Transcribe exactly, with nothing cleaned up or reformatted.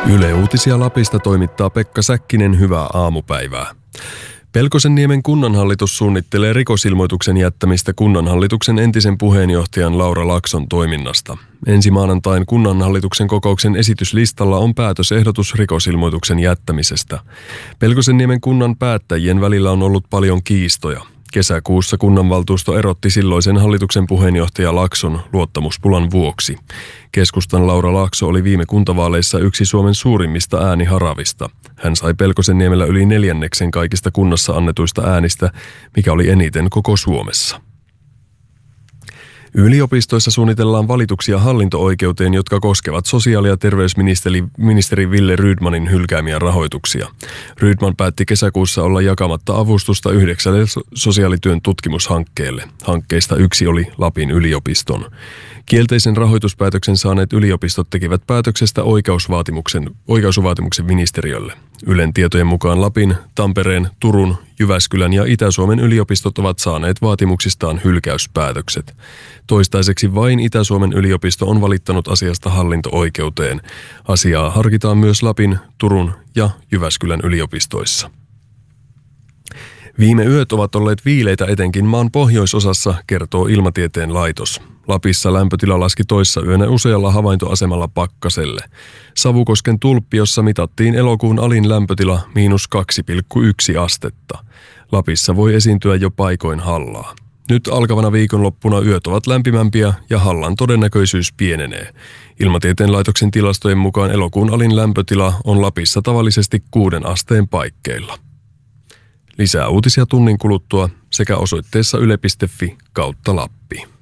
Yle Uutisia Lapista toimittaa Pekka Säkkinen, hyvää aamupäivää. Pelkosenniemen kunnanhallitus suunnittelee rikosilmoituksen jättämistä kunnanhallituksen entisen puheenjohtajan Laura Laakson toiminnasta. Ensi maanantain kunnanhallituksen kokouksen esityslistalla on päätösehdotus rikosilmoituksen jättämisestä. Pelkosenniemen kunnan päättäjien välillä on ollut paljon kiistoja. Kesäkuussa kunnanvaltuusto erotti silloisen hallituksen puheenjohtaja Laakson luottamuspulan vuoksi. Keskustan Laura Laakso oli viime kuntavaaleissa yksi Suomen suurimmista ääniharavista. Hän sai Pelkosenniemellä yli neljänneksen kaikista kunnassa annetuista äänistä, mikä oli eniten koko Suomessa. Yliopistoissa suunnitellaan valituksia hallinto-oikeuteen, jotka koskevat sosiaali- ja terveysministeri ministeri Wille Rydmanin hylkäämiä rahoituksia. Rydman päätti kesäkuussa olla jakamatta avustusta yhdeksälle sosiaalityön tutkimushankkeelle. Hankkeista yksi oli Lapin yliopiston. Kielteisen rahoituspäätöksen saaneet yliopistot tekivät päätöksestä oikeusvaatimuksen, oikaisuvaatimuksen ministeriölle. Ylen tietojen mukaan Lapin, Tampereen, Turun, Jyväskylän ja Itä-Suomen yliopistot ovat saaneet vaatimuksistaan hylkäyspäätökset. Toistaiseksi vain Itä-Suomen yliopisto on valittanut asiasta hallinto-oikeuteen. Asiaa harkitaan myös Lapin, Turun ja Jyväskylän yliopistoissa. Viime yöt ovat olleet viileitä etenkin maan pohjoisosassa, kertoo Ilmatieteen laitos. Lapissa lämpötila laski toissa yönä usealla havaintoasemalla pakkaselle. Savukosken Tulppiossa mitattiin elokuun alin lämpötila miinus kaksi pilkku yksi astetta. Lapissa voi esiintyä jo paikoin hallaa. Nyt alkavana viikonloppuna yöt ovat lämpimämpiä ja hallan todennäköisyys pienenee. Ilmatieteen laitoksen tilastojen mukaan elokuun alin lämpötila on Lapissa tavallisesti kuuden asteen paikkeilla. Lisää uutisia tunnin kuluttua sekä osoitteessa yle piste fi kautta Lappi.